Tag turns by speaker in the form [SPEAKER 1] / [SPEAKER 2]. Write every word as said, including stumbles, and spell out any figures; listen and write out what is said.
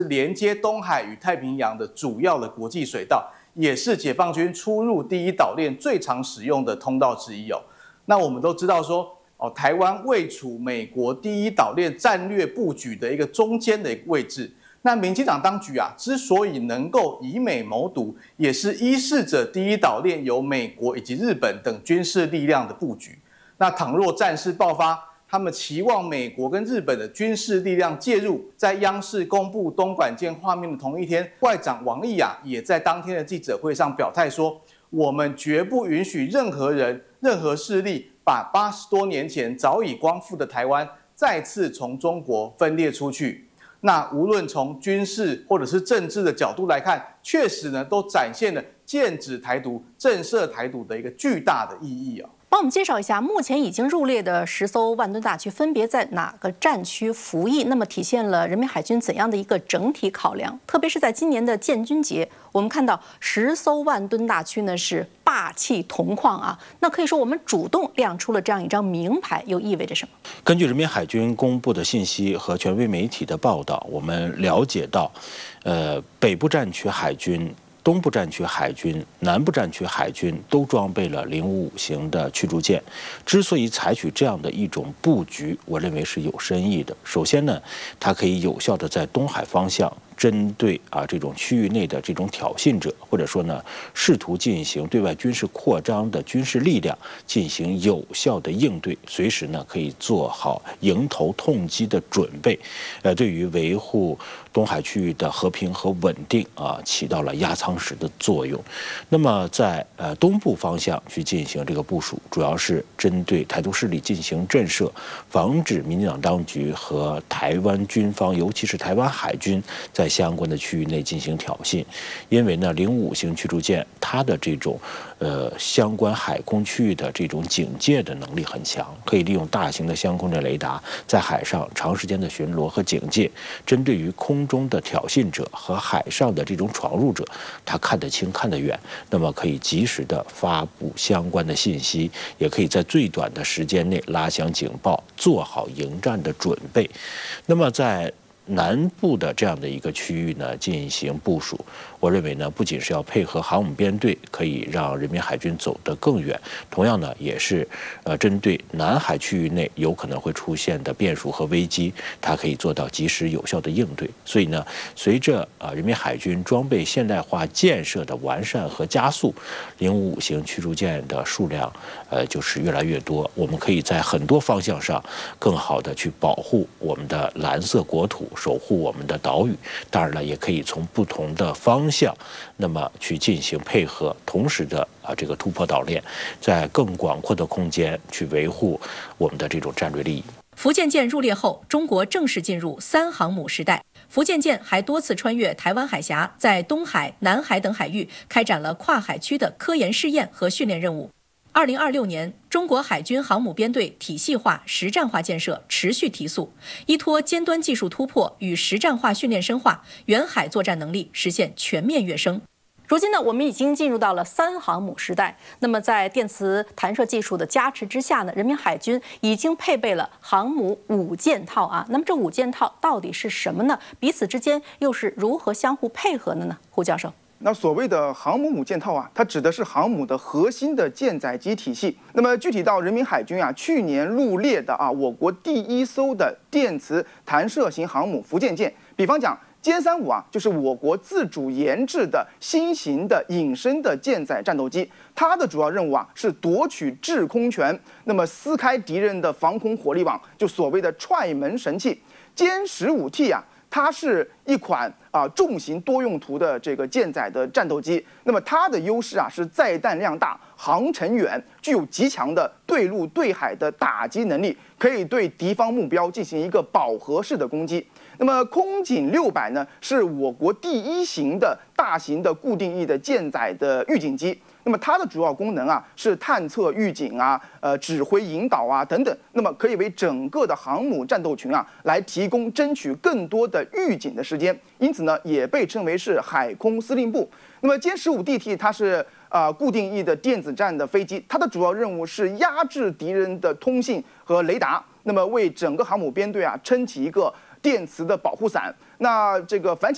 [SPEAKER 1] 连接东海与太平洋的主要的国际水道，也是解放军出入第一岛链最常使用的通道之一哦。那我们都知道说，哦，台湾位处美国第一岛链战略布局的一个中间的一个位置。那民进党当局啊，之所以能够以美谋独，也是依恃着第一岛链由美国以及日本等军事力量的布局。那倘若战事爆发，他们期望美国跟日本的军事力量介入。在央视公布东莞舰画面的同一天，外长王毅啊，也在当天的记者会上表态说，我们绝不允许任何人、任何势力把八十多年前早已光复的台湾再次从中国分裂出去。那无论从军事或者是政治的角度来看，确实呢，都展现了剑指台独、震慑台独的一个巨大的意义啊。
[SPEAKER 2] 帮我们介绍一下，目前已经入列的十艘万吨大驱分别在哪个战区服役？那么体现了人民海军怎样的一个整体考量？特别是在今年的建军节，我们看到十艘万吨大驱呢是霸气铜矿啊，那可以说我们主动亮出了这样一张名牌，又意味着什么？
[SPEAKER 3] 根据人民海军公布的信息和权威媒体的报道，我们了解到，呃，北部战区海军、东部战区海军、南部战区海军都装备了零五五型的驱逐舰。之所以采取这样的一种布局，我认为是有深意的。首先呢，它可以有效地在东海方向针对啊这种区域内的这种挑衅者，或者说呢试图进行对外军事扩张的军事力量进行有效的应对，随时呢可以做好迎头痛击的准备，呃，对于维护东海区域的和平和稳定啊起到了压舱石的作用。那么在呃东部方向去进行这个部署，主要是针对台独势力进行震慑，防止民进党当局和台湾军方，尤其是台湾海军在相关的区域内进行挑衅。因为呢，零五型驱逐舰它的这种呃相关海空区域的这种警戒的能力很强，可以利用大型的相控阵雷达在海上长时间的巡逻和警戒，针对于空中的挑衅者和海上的这种闯入者，它看得清看得远，那么可以及时的发布相关的信息，也可以在最短的时间内拉响警报，做好迎战的准备。那么在南部的这样的一个区域呢进行部署，我认为呢不仅是要配合航母编队，可以让人民海军走得更远，同样呢也是呃针对南海区域内有可能会出现的变数和危机，它可以做到及时有效的应对。所以呢，随着啊人民海军装备现代化建设的完善和加速，零五五型驱逐舰的数量呃就是越来越多，我们可以在很多方向上更好的去保护我们的蓝色国土，守护我们的岛屿。当然了，也可以从不同的方向，那么去进行配合，同时的啊这个突破岛链，在更广阔的空间去维护我们的这种战略利益。
[SPEAKER 2] 福建舰入列后，中国正式进入三航母时代。福建舰还多次穿越台湾海峡，在东海、南海等海域开展了跨海区的科研试验和训练任务。二零二六年，中国海军航母编队体系化、实战化建设持续提速，依托尖端技术突破与实战化训练深化，远海作战能力实现全面跃升。如今呢，我们已经进入到了三航母时代。那么，在电磁弹射技术的加持之下呢，人民海军已经配备了航母五件套啊。那么，这五件套到底是什么呢？彼此之间又是如何相互配合的呢？胡教授。
[SPEAKER 4] 那所谓的航母母舰套啊，它指的是航母的核心的舰载机体系。那么具体到人民海军啊，去年入列的啊，我国第一艘的电磁弹射型航母福建舰，比方讲歼三五啊，就是我国自主研制的新型的隐身的舰载战斗机，它的主要任务啊是夺取制空权，那么撕开敌人的防空火力网，就所谓的踹门神器。歼十五 T 啊。它是一款啊重型多用途的这个舰载的战斗机，那么它的优势啊是载弹量大、航程远，具有极强的对陆对海的打击能力，可以对敌方目标进行一个饱和式的攻击。那么空警六百呢，是我国第一型的大型的固定翼的舰载的预警机。那么它的主要功能啊是探测、预警啊、呃指挥、引导啊等等。那么可以为整个的航母战斗群啊来提供争取更多的预警的时间，因此呢也被称为是海空司令部。那么歼十五 D T 它是啊、呃、固定翼的电子战的飞机，它的主要任务是压制敌人的通信和雷达，那么为整个航母编队啊撑起一个电磁的保护伞。那这个反潜